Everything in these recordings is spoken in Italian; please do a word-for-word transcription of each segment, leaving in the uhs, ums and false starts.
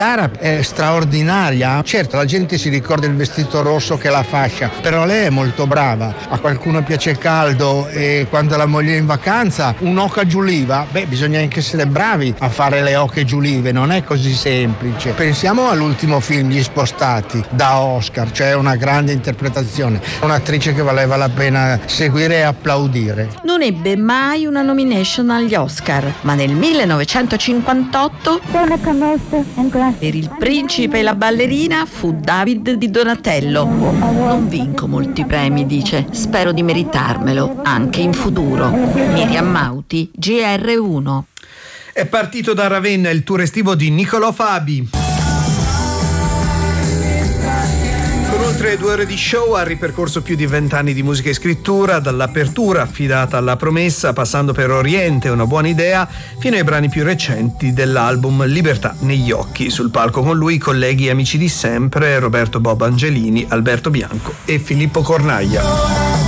Cara è straordinaria, certo la gente si ricorda il vestito rosso che la fascia, però lei è molto brava, a qualcuno piace il caldo e quando la moglie è in vacanza un'oca giuliva, beh bisogna anche essere bravi a fare le oche giulive, non è così semplice. Pensiamo all'ultimo film Gli Spostati da Oscar, cioè una grande interpretazione, un'attrice che valeva la pena seguire e applaudire. Non ebbe mai una nomination agli Oscar, ma nel millenovecentocinquantotto per Il principe e la ballerina fu David di Donatello. Non vinco molti premi, dice, spero di meritarmelo anche in futuro. Miriam Mauti, G R uno. È partito da Ravenna il tour estivo di Niccolò Fabi. Con oltre due ore di show ha ripercorso più di vent'anni di musica e scrittura, dall'apertura affidata alla promessa, passando per Oriente, una buona idea, fino ai brani più recenti dell'album Libertà negli occhi. Sul palco con lui colleghi e amici di sempre, Roberto Bob Angelini, Alberto Bianco e Filippo Cornaia.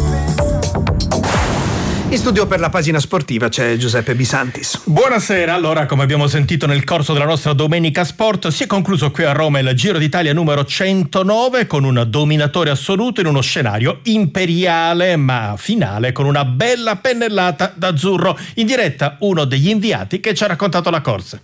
In studio per la pagina sportiva c'è Giuseppe Bisantis. Buonasera. Allora, come abbiamo sentito nel corso della nostra Domenica Sport, si è concluso qui a Roma il Giro d'Italia numero centonove con un dominatore assoluto in uno scenario imperiale ma finale con una bella pennellata d'azzurro. In diretta uno degli inviati che ci ha raccontato la corsa.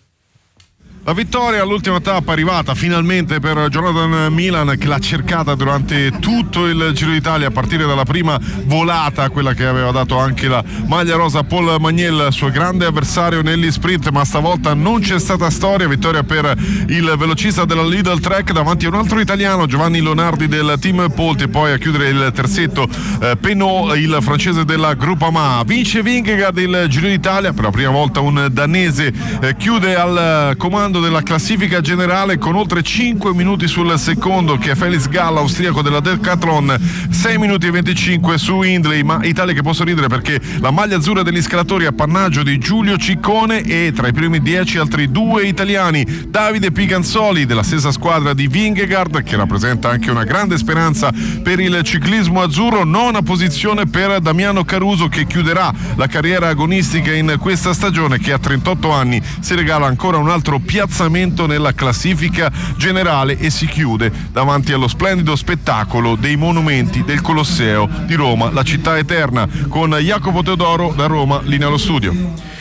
La vittoria all'ultima tappa arrivata finalmente per Jonathan Milan, che l'ha cercata durante tutto il Giro d'Italia a partire dalla prima volata, quella che aveva dato anche la maglia rosa a Paul Magniel, suo grande avversario negli sprint, ma stavolta non c'è stata storia. Vittoria per il velocista della Lidl Trek davanti a un altro italiano, Giovanni Leonardi del team Polti, e poi a chiudere il terzetto eh, Penaud, il francese della Groupama. Vince Vingegaard il Giro d'Italia, per la prima volta un danese eh, chiude al comando della classifica generale con oltre cinque minuti sul secondo, che è Felix Gall, austriaco della Decathlon, sei minuti e venticinque su Hindley. Ma Italia che posso ridere perché la maglia azzurra degli scalatori appannaggio di Giulio Ciccone e tra i primi dieci altri due italiani, Davide Piganzoli della stessa squadra di Vingegaard, che rappresenta anche una grande speranza per il ciclismo azzurro. Nona posizione per Damiano Caruso, che chiuderà la carriera agonistica in questa stagione, che a trentotto anni si regala ancora un altro piazzamento nella classifica generale e si chiude davanti allo splendido spettacolo dei monumenti del Colosseo di Roma, la città eterna, con Jacopo Teodoro da Roma, linea allo studio.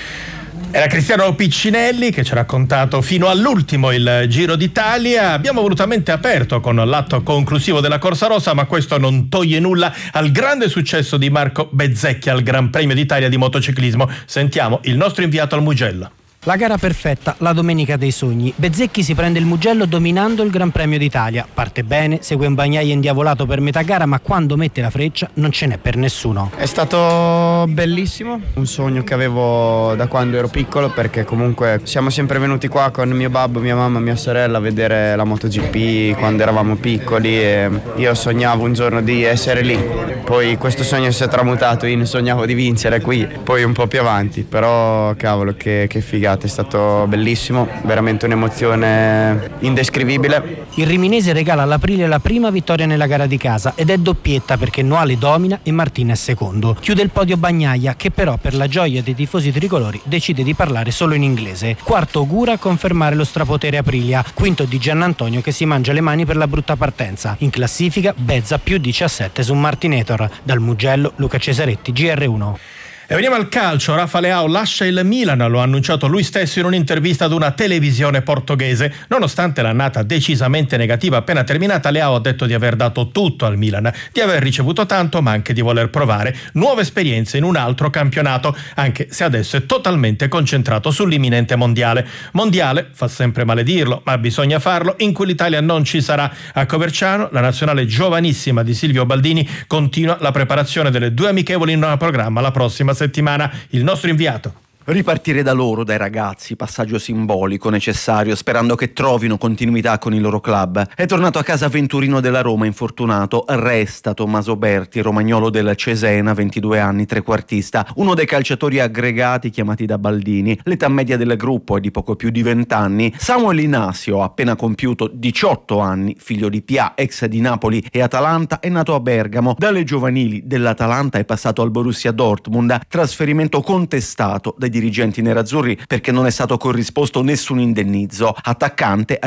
Era Cristiano Piccinelli che ci ha raccontato fino all'ultimo il Giro d'Italia. Abbiamo volutamente aperto con l'atto conclusivo della Corsa Rossa, ma questo non toglie nulla al grande successo di Marco Bezzecchi al Gran Premio d'Italia di motociclismo. Sentiamo il nostro inviato al Mugello. La gara perfetta, la domenica dei sogni. Bezzecchi si prende il Mugello dominando il Gran Premio d'Italia. Parte bene, segue un Bagnaia indiavolato per metà gara, ma quando mette la freccia non ce n'è per nessuno. È stato bellissimo, un sogno che avevo da quando ero piccolo, perché comunque siamo sempre venuti qua con mio babbo, mia mamma, mia sorella a vedere la MotoGP quando eravamo piccoli e io sognavo un giorno di essere lì. Poi questo sogno si è tramutato in sognavo di vincere qui, poi un po' più avanti, però cavolo che, che figata. È stato bellissimo, veramente un'emozione indescrivibile. Il riminese regala all'Aprilia la prima vittoria nella gara di casa ed è doppietta perché Noale domina e Martinez secondo. Chiude il podio Bagnaia, che però per la gioia dei tifosi tricolori decide di parlare solo in inglese. Quarto Ogura a confermare lo strapotere Aprilia, quinto Di Giannantonio che si mangia le mani per la brutta partenza. In classifica Bezza più diciassette su Martinator. Dal Mugello Luca Cesaretti, G R uno. E veniamo al calcio. Rafa Leao lascia il Milan, lo ha annunciato lui stesso in un'intervista ad una televisione portoghese. Nonostante l'annata decisamente negativa appena terminata, Leao ha detto di aver dato tutto al Milan, di aver ricevuto tanto ma anche di voler provare nuove esperienze in un altro campionato, anche se adesso è totalmente concentrato sull'imminente mondiale. Mondiale, fa sempre male dirlo, ma bisogna farlo, in cui l'Italia non ci sarà. A Coverciano la nazionale giovanissima di Silvio Baldini continua la preparazione delle due amichevoli in programma la prossima settimana. Il nostro inviato. Ripartire da loro, dai ragazzi, passaggio simbolico necessario, sperando che trovino continuità con il loro club. È tornato a casa Venturino della Roma infortunato, resta Tommaso Berti, romagnolo del Cesena, ventidue anni, trequartista, uno dei calciatori aggregati chiamati da Baldini. L'età media del gruppo è di poco più di venti anni. Samuel Inasio, appena compiuto diciotto anni, figlio di Pia, ex di Napoli e Atalanta, è nato a Bergamo. Dalle giovanili dell'Atalanta è passato al Borussia Dortmund, trasferimento contestato dai dirigenti nerazzurri perché non è stato corrisposto nessun indennizzo. Attaccante,